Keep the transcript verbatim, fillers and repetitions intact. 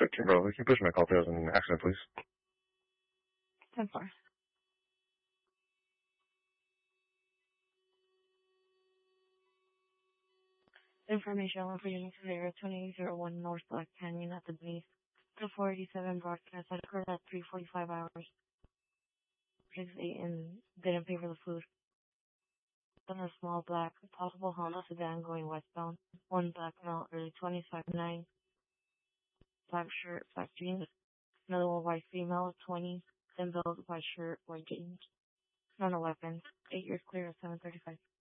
fifteen, bro. Can you push my call tails and accident, please? ten four. Information on for Unit zero twenty-eight oh one North Black Canyon at the base. The four eighty-seven broadcast had occurred at three forty-five hours. six ate and didn't pay for the food. Then a small black, possible Honda sedan going westbound. One black male, early twenties, five nine. Black shirt, black jeans. Another one white female, twenties. Thin build, white shirt, white jeans. None of weapons. Eight years clear at seven thirty-five.